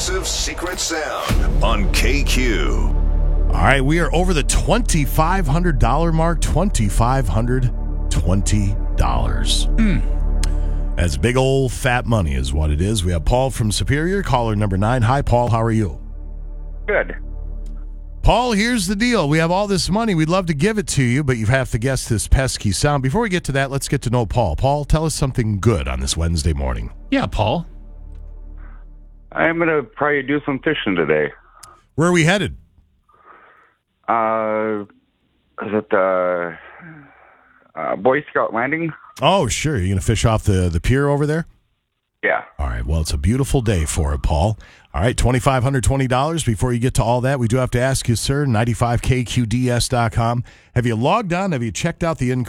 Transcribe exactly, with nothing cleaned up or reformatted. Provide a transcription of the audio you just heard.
Progressive Secret Sound on K Q. All right, we are over the twenty-five hundred dollars mark. twenty-five hundred twenty dollars. Mm. That's big old fat money is what it is. We have Paul from Superior, caller number nine. Hi, Paul. How are you? Good. Paul, here's the deal. We have all this money. We'd love to give it to you, but you have to guess this pesky sound. Before we get to that, let's get to know Paul. Paul, tell us something good on this Wednesday morning. Yeah, Paul. I'm going to probably do some fishing today. Where are we headed? Uh, is it the uh, Boy Scout Landing? Oh, sure. You're going to fish off the, the pier over there? Yeah. All right. Well, it's a beautiful day for it, Paul. All right, twenty-five hundred twenty dollars. Before you get to all that, we do have to ask you, sir, ninety-five K Q D S dot com. Have you logged on? Have you checked out the